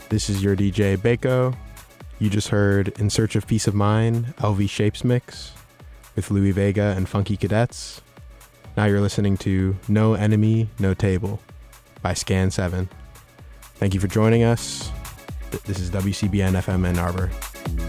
This is your DJ Bako. You just heard In Search of Peace of Mind, LV Shapes Mix with Louis Vega and Funky Cadets. Now you're listening to No Enemy, No Table by Scan 7. Thank you for joining us. This is WCBN FM Ann Arbor.